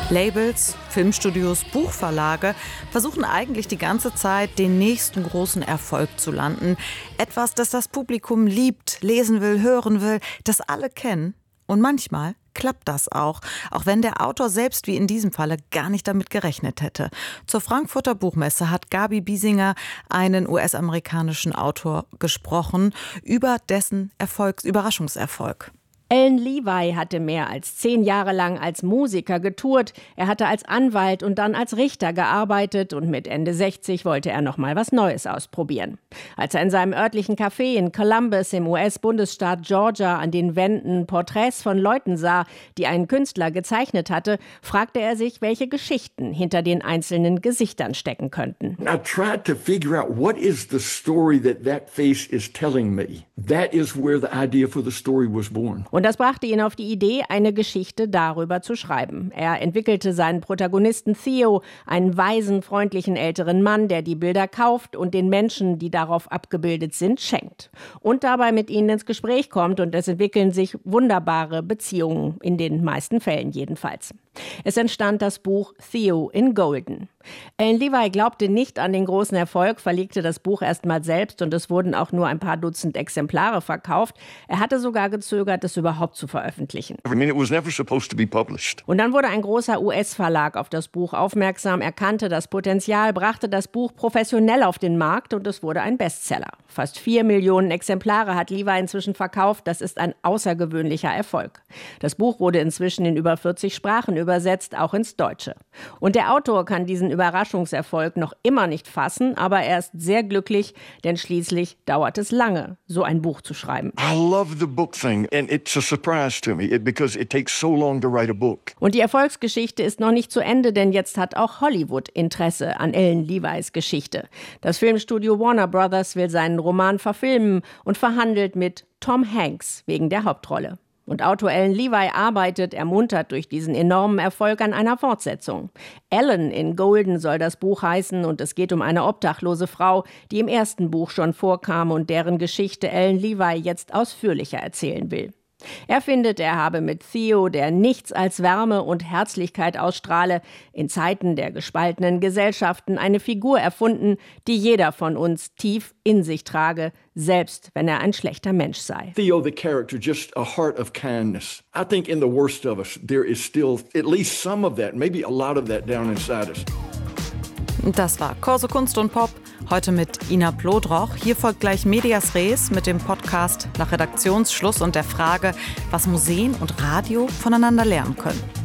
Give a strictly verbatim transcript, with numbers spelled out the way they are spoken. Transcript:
Labels, Filmstudios, Buchverlage versuchen eigentlich die ganze Zeit, den nächsten großen Erfolg zu landen. Etwas, das das Publikum liebt, lesen will, hören will, das alle kennen. Und manchmal klappt das auch, auch wenn der Autor selbst wie in diesem Falle gar nicht damit gerechnet hätte. Zur Frankfurter Buchmesse hat Gabi Biesinger einen U S-amerikanischen Autor gesprochen über dessen Erfolgs-, Überraschungserfolg. Alan Levi hatte mehr als zehn Jahre lang als Musiker getourt. Er hatte als Anwalt und dann als Richter gearbeitet und mit Ende sechzig wollte er noch mal was Neues ausprobieren. Als er in seinem örtlichen Café in Columbus im U S-Bundesstaat Georgia an den Wänden Porträts von Leuten sah, die ein Künstler gezeichnet hatte, fragte er sich, welche Geschichten hinter den einzelnen Gesichtern stecken könnten. I tried to figure out what is the story that that face is telling me. That is where the idea for the story was born. Und das brachte ihn auf die Idee, eine Geschichte darüber zu schreiben. Er entwickelte seinen Protagonisten Theo, einen weisen, freundlichen älteren Mann, der die Bilder kauft und den Menschen, die darauf abgebildet sind, schenkt. Und dabei mit ihnen ins Gespräch kommt und es entwickeln sich wunderbare Beziehungen, in den meisten Fällen jedenfalls. Es entstand das Buch Theo in Golden. Alan Levi glaubte nicht an den großen Erfolg, verlegte das Buch erst mal selbst und es wurden auch nur ein paar Dutzend Exemplare verkauft. Er hatte sogar gezögert, es überhaupt zu veröffentlichen. I mean, it was never supposed to be published. Und dann wurde ein großer U S-Verlag auf das Buch aufmerksam, erkannte das Potenzial, brachte das Buch professionell auf den Markt und es wurde ein Bestseller. Fast vier Millionen Exemplare hat Levi inzwischen verkauft. Das ist ein außergewöhnlicher Erfolg. Das Buch wurde inzwischen in über vierzig Sprachen übersetzt, auch ins Deutsche. Und der Autor kann diesen Überraschungserfolg noch immer nicht fassen, aber er ist sehr glücklich, denn schließlich dauert es lange, so ein Buch zu schreiben. I love the book thing and it's a surprise to me because it takes so long to write a book. Und die Erfolgsgeschichte ist noch nicht zu Ende, denn jetzt hat auch Hollywood Interesse an Alan Levis Geschichte. Das Filmstudio Warner Brothers will seinen Roman verfilmen und verhandelt mit Tom Hanks wegen der Hauptrolle. Und Autor Alan Levi arbeitet, ermuntert durch diesen enormen Erfolg, an einer Fortsetzung. Ellen in Golden soll das Buch heißen und es geht um eine obdachlose Frau, die im ersten Buch schon vorkam und deren Geschichte Alan Levi jetzt ausführlicher erzählen will. Er findet, er habe mit Theo, der nichts als Wärme und Herzlichkeit ausstrahle, in Zeiten der gespaltenen Gesellschaften eine Figur erfunden, die jeder von uns tief in sich trage, selbst wenn er ein schlechter Mensch sei. Theo, the character, just a heart of kindness. I think in the worst of us, there is still at least some of that, maybe a lot of that down inside us. Das war Corso Kunst und Pop, heute mit Ina Plodroch. Hier folgt gleich Medias Res mit dem Podcast nach Redaktionsschluss und der Frage, was Museen und Radio voneinander lernen können.